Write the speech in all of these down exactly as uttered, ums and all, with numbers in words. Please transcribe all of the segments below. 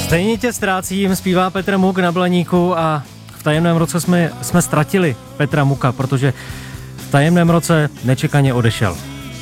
Stejně tě ztrácím, zpívá Petr Muk na Blaníku a v tajemném roce jsme, jsme ztratili Petra Muka, protože v tajemném roce nečekaně odešel.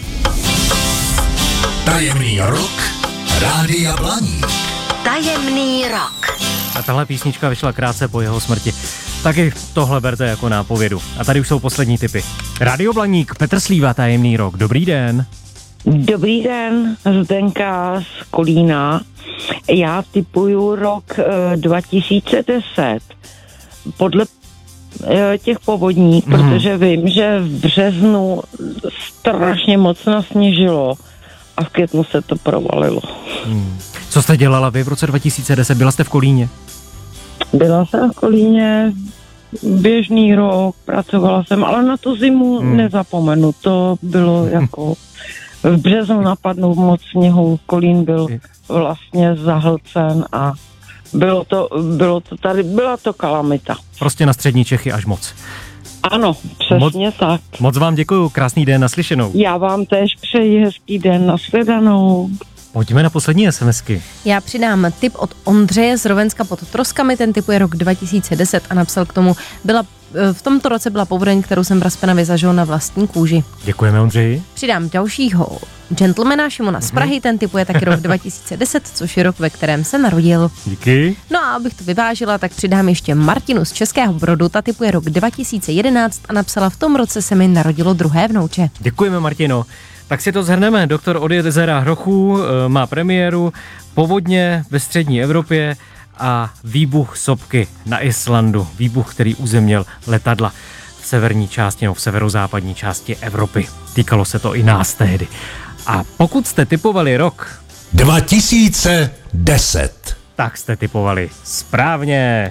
Tajemný rok Rádia Blaník. Tajemný rok. A tahle písnička vyšla krátce po jeho smrti. Taky tohle berte jako nápovědu. A tady už jsou poslední tipy. Rádio Blaník, Petr Slíva, Tajemný rok. Dobrý den. Dobrý den, Zdenka z Kolína. Já tipuju rok e, dva tisíce deset. Podle e, těch povodní, mm. protože vím, že v březnu strašně moc nasněžilo a v květnu se to provalilo. Hmm. Co jste dělala vy v roce dva tisíce deset? Byla jste v Kolíně? Byla jsem v Kolíně, běžný rok, pracovala jsem, ale na tu zimu hmm. nezapomenu. To bylo hmm. jako v březnu napadnou moc sněhu, Kolín byl vlastně zahlcen a bylo to, bylo to tady, byla to kalamita. Prostě na střední Čechy až moc. Ano, přesně moc, tak. Moc vám děkuju, krásný den, naslyšenou. Já vám též přeji hezký den, nashledanou. Pojďme na poslední SMSky. Já přidám tip od Ondřeje z Rovenska pod Troskami, ten tip je rok dva tisíce deset a napsal k tomu, byla, v tomto roce byla povodeň, kterou jsem Raspenavě zažil na vlastní kůži. Děkujeme, Ondřeji. Přidám dalšího gentlemana Šimona z Prahy, ten typuje taky rok dva tisíce deset, což je rok, ve kterém se narodil. Díky. No a abych to vyvážila, tak přidám ještě Martinu z Českého Brodu, ta typuje rok dva tisíce jedenáct a napsala, v tom roce se mi narodilo druhé vnouče. Děkujeme, Martino. Tak si to shrneme. Doktor od jezera Hrochů má premiéru, povodně ve střední Evropě a výbuch sopky na Islandu. Výbuch, který uzemnil letadla v severní části, no v severozápadní části Evropy. Týkalo se to i nás tehdy. A pokud jste tipovali rok dva tisíce deset, tak jste tipovali správně.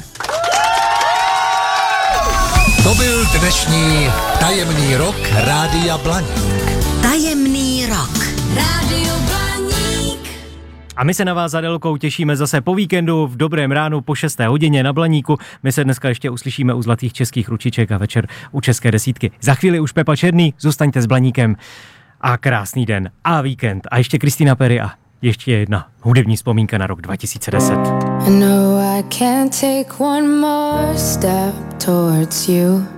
To byl dnešní Tajemný rok Rádia Blaník. Tajemný rok. Rádio Blaník. A my se na vás za Adelkou těšíme zase po víkendu v dobrém ránu po šesté hodině na Blaníku. My se dneska ještě uslyšíme u Zlatých českých ručiček a večer u České desítky. Za chvíli už Pepa Černý, zůstaňte s Blaníkem a krásný den a víkend. A ještě Christina Perry a ještě jedna hudební vzpomínka na rok dva tisíce deset. I know I can't take one more step towards you.